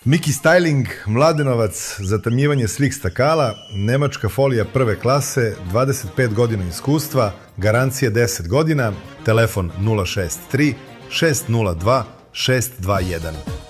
Miki Styling, Mladenovac, zatamnjivanje svih stakala, nemačka folija prve klase, 25 godina iskustva, garancija 10 godina, telefon 063 602 621.